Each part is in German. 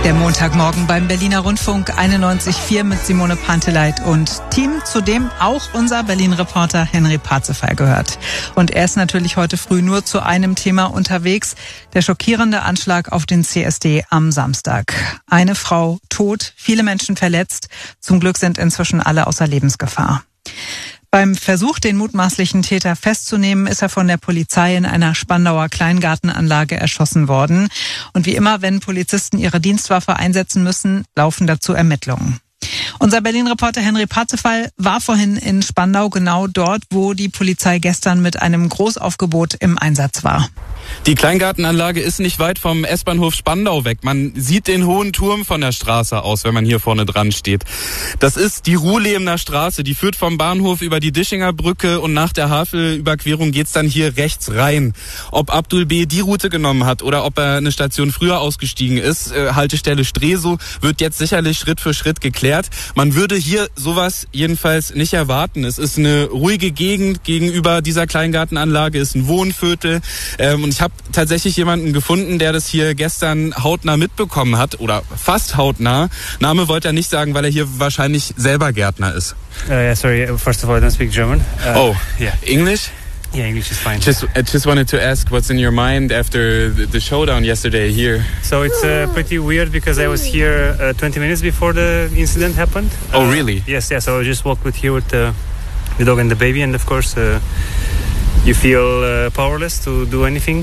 Der Montagmorgen beim Berliner Rundfunk 91,4 mit Simone Panteleit und Team, zu dem auch unser Berlin-Reporter Henry Parzefall gehört. Und er ist natürlich heute früh nur zu einem Thema unterwegs: der schockierende Anschlag auf den CSD am Samstag. Eine Frau tot, viele Menschen verletzt. Zum Glück sind inzwischen alle außer Lebensgefahr. Beim Versuch, den mutmaßlichen Täter festzunehmen, ist er von der Polizei in einer Spandauer Kleingartenanlage erschossen worden. Und wie immer, wenn Polizisten ihre Dienstwaffe einsetzen müssen, laufen dazu Ermittlungen. Unser Berlin-Reporter Henry Parzefall war vorhin in Spandau, genau dort, wo die Polizei gestern mit einem Großaufgebot im Einsatz war. Die Kleingartenanlage ist nicht weit vom S-Bahnhof Spandau weg. Man sieht den hohen Turm von der Straße aus, wenn man hier vorne dran steht. Das ist die Ruhlebner Straße. Die führt vom Bahnhof über die Dischinger Brücke und nach der Havelüberquerung geht's dann hier rechts rein. Ob Abdul B. die Route genommen hat oder ob er eine Station früher ausgestiegen ist, Haltestelle Stresow, wird jetzt sicherlich Schritt für Schritt geklärt. Man würde hier sowas jedenfalls nicht erwarten. Es ist eine ruhige Gegend, gegenüber dieser Kleingartenanlage ist ein Wohnviertel. Und ich habe tatsächlich jemanden gefunden, der das hier gestern hautnah mitbekommen hat, oder fast hautnah. Name wollte er nicht sagen, weil er hier wahrscheinlich selber Gärtner ist. Yeah, sorry. First of all, I don't speak German. Yeah. English? Yeah, English is fine. Just wanted to ask what's in your mind after the showdown yesterday here. So it's pretty weird because I was here 20 minutes before the incident happened. Oh, really? Yes. So I just walked here with the dog and the baby, and of course you feel powerless to do anything.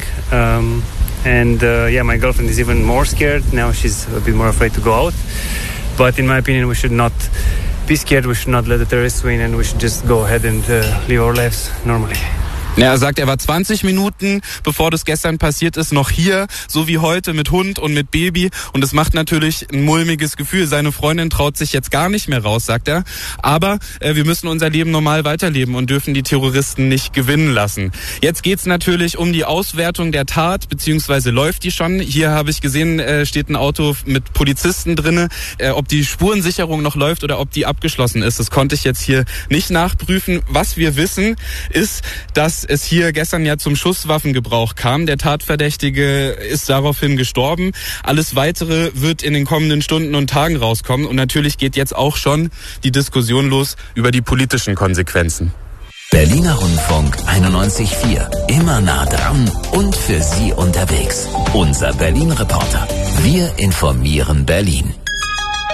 My girlfriend is even more scared. Now she's a bit more afraid to go out. But in my opinion, we should not be scared. We should not let the terrorists win, and we should just go ahead and live our lives normally. Ja, er sagt, er war 20 Minuten, bevor das gestern passiert ist, noch hier, so wie heute, mit Hund und mit Baby. Und es macht natürlich ein mulmiges Gefühl. Seine Freundin traut sich jetzt gar nicht mehr raus, sagt er. Aber wir müssen unser Leben normal weiterleben und dürfen die Terroristen nicht gewinnen lassen. Jetzt geht's natürlich um die Auswertung der Tat, beziehungsweise läuft die schon. Hier habe ich gesehen, steht ein Auto mit Polizisten drinne. Ob die Spurensicherung noch läuft oder ob die abgeschlossen ist, das konnte ich jetzt hier nicht nachprüfen. Was wir wissen, ist, dass es hier gestern ja zum Schusswaffengebrauch kam. Der Tatverdächtige ist daraufhin gestorben. Alles Weitere wird in den kommenden Stunden und Tagen rauskommen. Und natürlich geht jetzt auch schon die Diskussion los über die politischen Konsequenzen. Berliner Rundfunk 91,4. Immer nah dran und für Sie unterwegs. Unser Berlin-Reporter. Wir informieren Berlin.